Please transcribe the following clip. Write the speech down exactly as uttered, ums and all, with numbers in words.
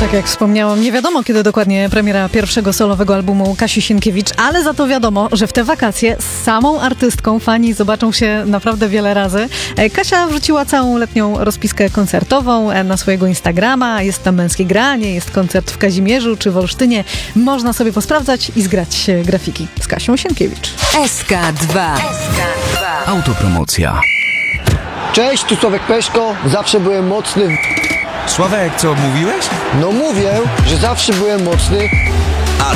Tak jak wspomniałam, nie wiadomo kiedy dokładnie premiera pierwszego solowego albumu Kasi Sienkiewicz, ale za to wiadomo, że w te wakacje z samą artystką fani zobaczą się naprawdę wiele razy. Kasia wrzuciła całą letnią rozpiskę koncertową na swojego Instagrama. Jest tam męskie granie, jest koncert w Kazimierzu czy w Olsztynie. Można sobie posprawdzać i zgrać grafiki z Kasią Sienkiewicz. S K dwa. Autopromocja. Cześć, tu Sławek Peszko. Zawsze byłem mocny. Sławek, co mówiłeś? No mówię, że zawsze byłem mocny